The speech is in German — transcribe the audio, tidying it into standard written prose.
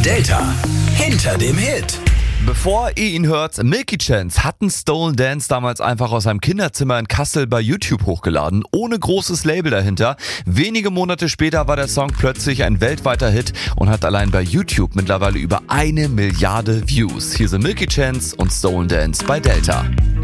Delta hinter dem Hit. Bevor ihr ihn hört, Milky Chance hatten Stolen Dance damals einfach aus seinem Kinderzimmer in Kassel bei YouTube hochgeladen, ohne großes Label dahinter. Wenige Monate später war der Song plötzlich ein weltweiter Hit und hat allein bei YouTube mittlerweile über 1 Milliarde Views. Hier sind Milky Chance und Stolen Dance bei Delta.